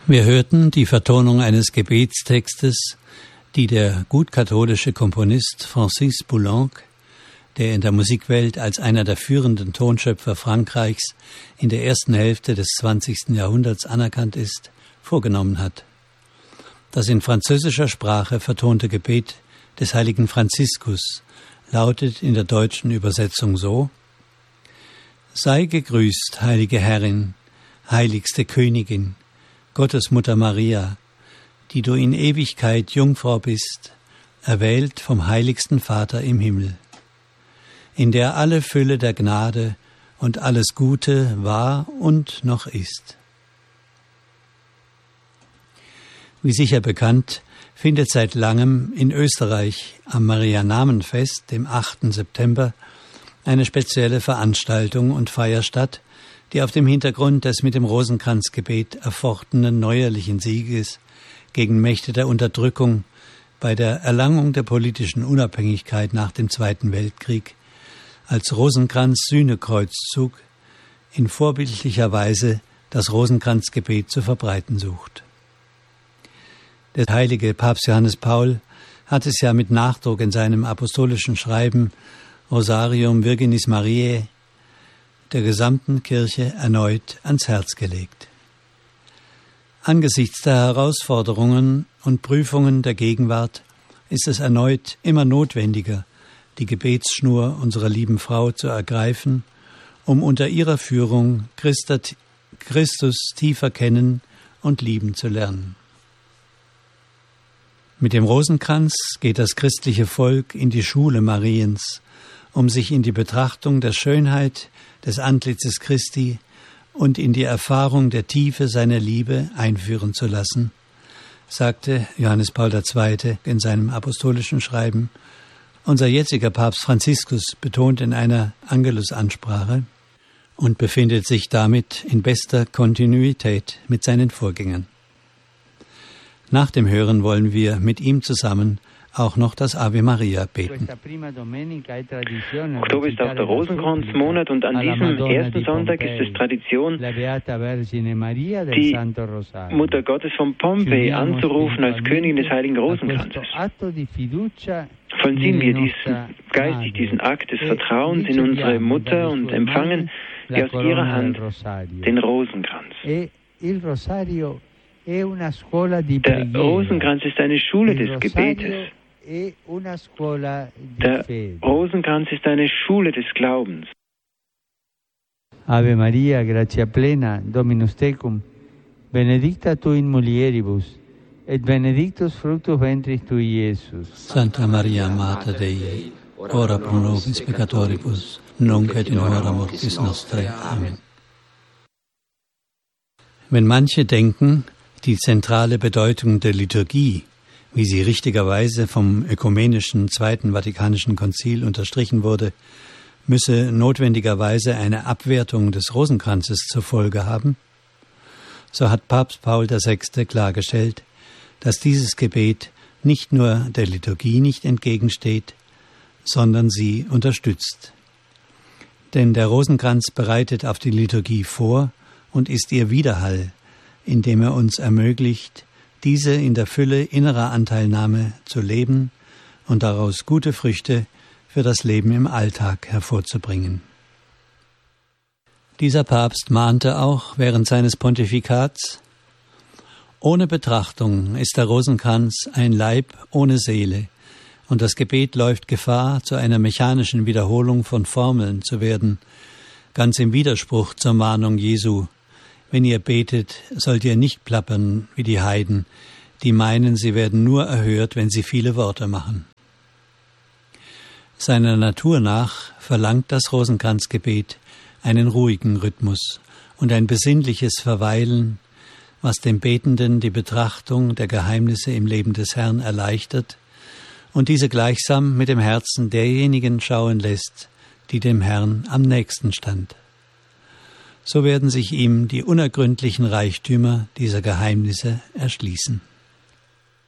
Wir hörten die Vertonung eines Gebetstextes, die der gutkatholische Komponist Francis Poulenc, der in der Musikwelt als einer der führenden Tonschöpfer Frankreichs in der ersten Hälfte des 20. Jahrhunderts anerkannt ist, vorgenommen hat. Das in französischer Sprache vertonte Gebet des heiligen Franziskus lautet in der deutschen Übersetzung so: Sei gegrüßt, heilige Herrin, heiligste Königin, Gottesmutter Maria, die du in Ewigkeit Jungfrau bist, erwählt vom heiligsten Vater im Himmel, in der alle Fülle der Gnade und alles Gute war und noch ist. Wie sicher bekannt, findet seit langem in Österreich am Marianamenfest, dem 8. September, eine spezielle Veranstaltung und Feier statt, die auf dem Hintergrund des mit dem Rosenkranzgebet erfochtenen neuerlichen Sieges gegen Mächte der Unterdrückung bei der Erlangung der politischen Unabhängigkeit nach dem Zweiten Weltkrieg als Rosenkranz-Sühnekreuzzug in vorbildlicher Weise das Rosenkranzgebet zu verbreiten sucht. Der heilige Papst Johannes Paul hat es ja mit Nachdruck in seinem apostolischen Schreiben Rosarium Virginis Mariae der gesamten Kirche erneut ans Herz gelegt. Angesichts der Herausforderungen und Prüfungen der Gegenwart ist es erneut immer notwendiger, die Gebetsschnur unserer lieben Frau zu ergreifen, um unter ihrer Führung Christus tiefer kennen und lieben zu lernen. Mit dem Rosenkranz geht das christliche Volk in die Schule Mariens, um sich in die Betrachtung der Schönheit des Antlitzes Christi und in die Erfahrung der Tiefe seiner Liebe einführen zu lassen, sagte Johannes Paul II. In seinem apostolischen Schreiben. Unser jetziger Papst Franziskus betont in einer Angelusansprache und befindet sich damit in bester Kontinuität mit seinen Vorgängern. Nach dem Hören wollen wir mit ihm zusammen auch noch das Ave Maria beten. Oktober ist auch der Rosenkranzmonat und an diesem ersten Sonntag ist es Tradition, die Mutter Gottes von Pompei anzurufen als Königin des Heiligen Rosenkranzes. Vollziehen wir geistig diesen Akt des Vertrauens in unsere Mutter und empfangen wir aus ihrer Hand den Rosenkranz. Der Rosenkranz ist eine Schule des Gebetes. Der Rosenkranz ist eine Schule des Glaubens. Ave Maria, gratia plena, Dominus tecum, benedicta tu in mulieribus, et benedictus fructus ventris tui, Iesus. Santa Maria, Mater Dei, ora pro nobis peccatoribus, nunc et in hora mortis nostrae. Amen. Wenn manche denken, die zentrale Bedeutung der Liturgie, wie sie richtigerweise vom ökumenischen Zweiten Vatikanischen Konzil unterstrichen wurde, müsse notwendigerweise eine Abwertung des Rosenkranzes zur Folge haben, so hat Papst Paul VI. Klargestellt, dass dieses Gebet nicht nur der Liturgie nicht entgegensteht, sondern sie unterstützt. Denn der Rosenkranz bereitet auf die Liturgie vor und ist ihr Widerhall, indem er uns ermöglicht, diese in der Fülle innerer Anteilnahme zu leben und daraus gute Früchte für das Leben im Alltag hervorzubringen. Dieser Papst mahnte auch während seines Pontifikats: Ohne Betrachtung ist der Rosenkranz ein Leib ohne Seele, und das Gebet läuft Gefahr, zu einer mechanischen Wiederholung von Formeln zu werden, ganz im Widerspruch zur Mahnung Jesu: Wenn ihr betet, sollt ihr nicht plappern wie die Heiden, die meinen, sie werden nur erhört, wenn sie viele Worte machen. Seiner Natur nach verlangt das Rosenkranzgebet einen ruhigen Rhythmus und ein besinnliches Verweilen, was dem Betenden die Betrachtung der Geheimnisse im Leben des Herrn erleichtert und diese gleichsam mit dem Herzen derjenigen schauen lässt, die dem Herrn am nächsten stand. So werden sich ihm die unergründlichen Reichtümer dieser Geheimnisse erschließen.